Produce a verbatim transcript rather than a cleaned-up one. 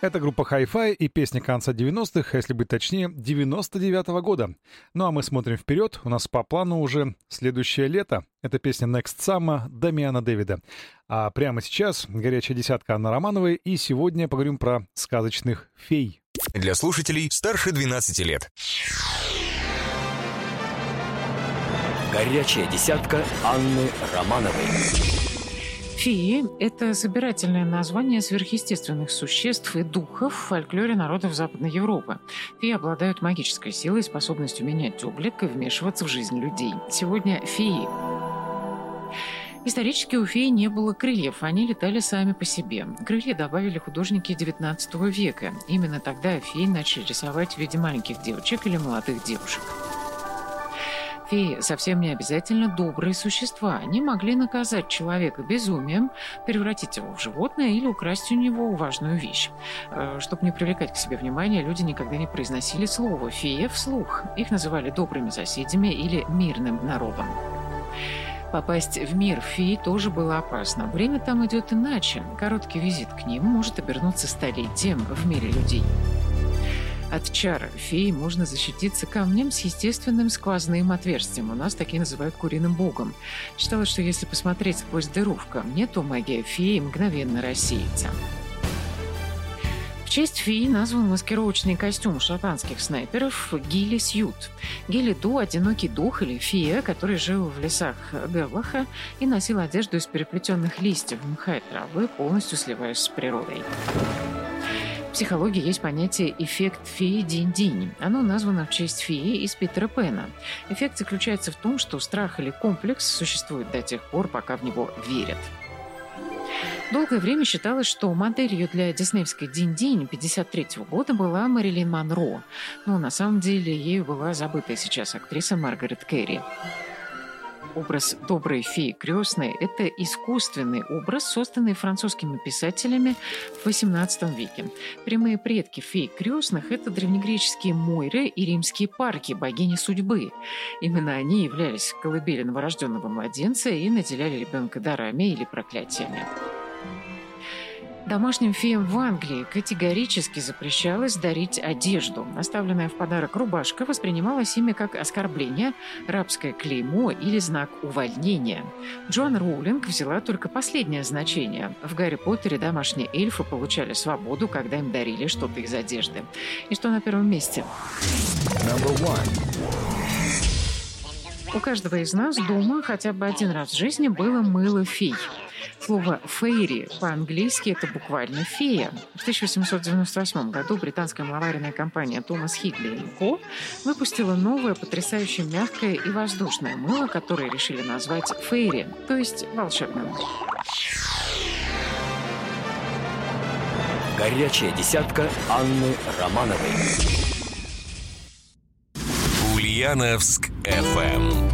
Это группа Hi-Fi и песня конца девяностых, а если быть точнее, девяносто девятого года. Ну а мы смотрим вперед, у нас по плану уже следующее лето. Это песня Next Summer Дамиана Дэвида. А прямо сейчас горячая десятка Анны Романовой, и сегодня поговорим про сказочных фей. Для слушателей старше двенадцати лет. Горячая десятка Анны Романовой. Феи – это собирательное название сверхъестественных существ и духов в фольклоре народов Западной Европы. Феи обладают магической силой и способностью менять облик и вмешиваться в жизнь людей. Сегодня феи. Исторически у фей не было крыльев, они летали сами по себе. Крылья добавили художники девятнадцатого века. Именно тогда феи начали рисовать в виде маленьких девочек или молодых девушек. Феи совсем не обязательно добрые существа. Они могли наказать человека безумием, превратить его в животное или украсть у него важную вещь. Чтобы не привлекать к себе внимания, люди никогда не произносили слово «фея» вслух. Их называли добрыми соседями или мирным народом. Попасть в мир фей тоже было опасно. Время там идет иначе. Короткий визит к ним может обернуться столетием в мире людей. От чар фей можно защититься камнем с естественным сквозным отверстием. У нас такие называют куриным богом. Считалось, что если посмотреть сквозь дыру в камне, то магия феи мгновенно рассеется. В честь феи назван маскировочный костюм шотландских снайперов Гилли Сьют. Гилли Ду – одинокий дух или фея, который жил в лесах Гевлаха и носил одежду из переплетенных листьев, мха и травы, полностью сливаясь с природой. В психологии есть понятие «эффект феи динь-динь». Оно названо в честь феи из Питера Пэна. Эффект заключается в том, что страх или комплекс существует до тех пор, пока в него верят. Долгое время считалось, что моделью для диснеевской «Динь-динь» пятьдесят третьего года была Мэрилин Монро. Но на самом деле ею была забытая сейчас актриса Маргарет Керри. Образ доброй феи крестной – это искусственный образ, созданный французскими писателями в восемнадцатом веке. Прямые предки фей крестных – это древнегреческие Мойры и римские Парки, богини судьбы. Именно они являлись колыбелью новорожденного младенца и наделяли ребенка дарами или проклятиями. Домашним феям в Англии категорически запрещалось дарить одежду. Оставленная в подарок рубашка воспринималась ими как оскорбление, рабское клеймо или знак увольнения. Джоан Роулинг взяла только последнее значение. В «Гарри Поттере» домашние эльфы получали свободу, когда им дарили что-то из одежды. И что на первом месте? У каждого из нас дома хотя бы один раз в жизни было мыло фей. Слово «фейри» по-английски – это буквально «фея». В тысяча восемьсот девяносто восьмом году британская мыловаренная компания Томас Хигли и Ко выпустила новое, потрясающе мягкое и воздушное мыло, которое решили назвать «фейри», то есть волшебным. Горячая десятка Анны Романовой. Ульяновск эф эм.